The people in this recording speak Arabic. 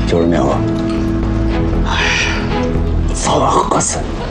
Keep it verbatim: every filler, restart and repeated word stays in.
就是命啊！哎，早晚饿死你！